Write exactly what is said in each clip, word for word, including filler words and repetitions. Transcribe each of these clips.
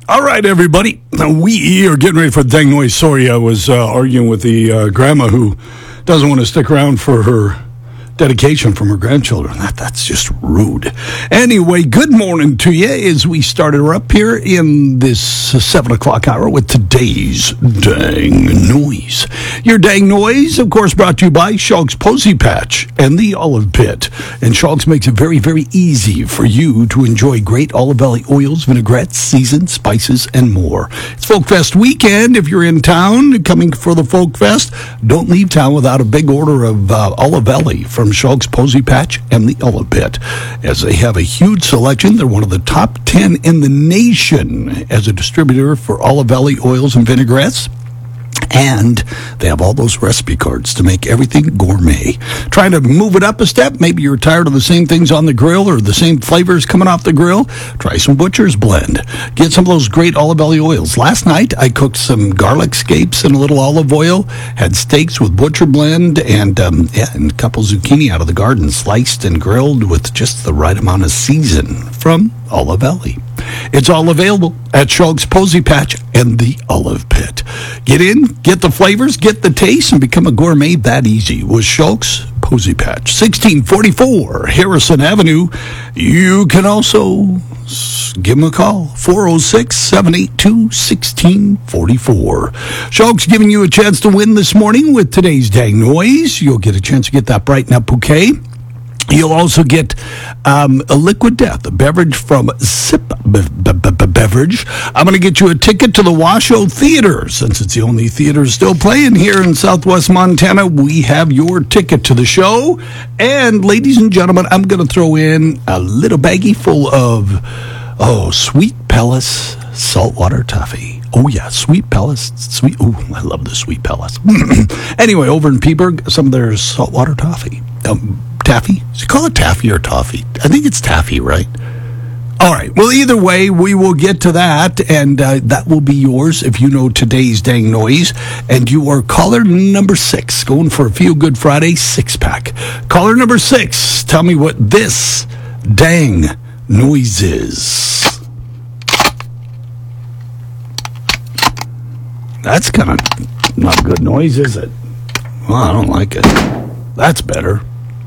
All right, everybody. We are getting ready for Dang Noise. Sorry, I was uh, arguing with the uh, grandma who doesn't want to stick around for her dedication from her grandchildren. That That's just rude. Anyway, good morning to you as we started her up here in this seven o'clock hour with today's Dang Noise. Your Dang Noise, of course, brought to you by Shog's Posy Patch and the Olive Pit. And Shog's makes it very, very easy for you to enjoy great Olive Valley oils, vinaigrettes, seasoned spices, and more. It's Folk Fest weekend. If you're in town coming for the Folk Fest, don't leave town without a big order of uh, Olive Valley from From Shog's Posy Patch and the Olive Pit, as they have a huge selection. They're one of the top ten in the nation as a distributor for Olive Valley oils and vinaigrettes. And they have all those recipe cards to make everything gourmet. Trying to move it up a step. Maybe you're tired of the same things on the grill or the same flavors coming off the grill. Try some Butcher's Blend. Get some of those great Olive Valley oils. Last night, I cooked some garlic scapes in a little olive oil. Had steaks with Butcher Blend and, um, yeah, and a couple zucchini out of the garden, sliced and grilled with just the right amount of season from Olive Valley. It's all available at Shog's Posy Patch and the Olive Pit. Get in, get the flavors, get the taste, and become a gourmet that easy with Shog's Posy Patch. sixteen forty-four Harrison Avenue. You can also give them a call, four oh six, seven eight two, one six four four. Shog's giving you a chance to win this morning with today's Dang Noise. You'll get a chance to get that Brighten Up bouquet. You'll also get um, a Liquid Death, a beverage from Sip be- be- be- Beverage. I'm going to get you a ticket to the Washoe Theater. Since it's the only theater still playing here in Southwest Montana, we have your ticket to the show. And ladies and gentlemen, I'm going to throw in a little baggie full of, oh, Sweet Palace saltwater toffee. Oh, yeah, Sweet Palace. Sweet. Oh, I love the Sweet Palace. Anyway, over in Peaburg, some of their saltwater toffee. Um, Taffy? Does you call it taffy or toffee? I think it's taffy, right? All right. Well, either way, we will get to that, and uh, that will be yours if you know today's Dang Noise. And you are caller number six, going for a Feel Good Friday six-pack. Caller number six, tell me what this Dang Noise is. That's kind of not a good noise, is it? Well, I don't like it. That's better.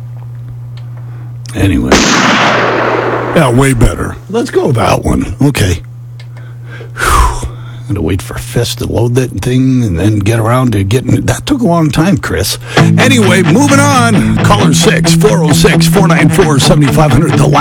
Anyway. Yeah, way better. Let's go with that one. Okay. Whew. I'm going to wait for Fest to load that thing and then get around to getting... That took a long time, Chris. Anyway, moving on. Caller six, four oh six, four nine four, seven five zero zero. The